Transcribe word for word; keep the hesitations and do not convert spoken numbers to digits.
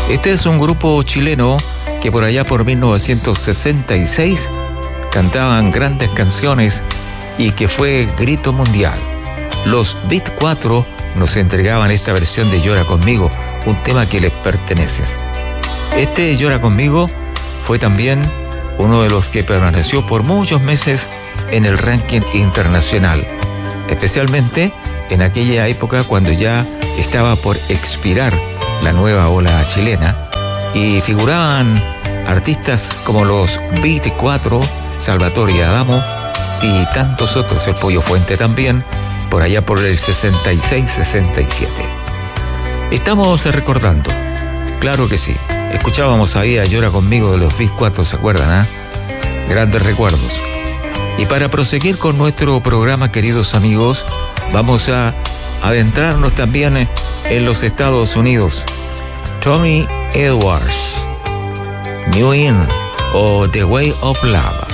Este es un grupo chileno que por allá por mil novecientos sesenta y seis cantaban grandes canciones y que fue grito mundial. Los Beat cuatro nos entregaban esta versión de Llora Conmigo, un tema que les pertenece. Este Llora Conmigo fue también uno de los que permaneció por muchos meses en el ranking internacional, especialmente en aquella época cuando ya estaba por expirar la nueva ola chilena y figuraban artistas como los Beat cuatro, Salvatore y Adamo y tantos otros, el Pollo Fuente también, por allá por el sesenta y seis sesenta y siete. Estamos recordando, claro que sí, escuchábamos ahí a Llora Conmigo de los Beat cuatro, ¿se acuerdan? Ah? Grandes recuerdos. Y para proseguir con nuestro programa, queridos amigos, vamos a adentrarnos también en los Estados Unidos. Tony Edwards, New In o The Way of Love.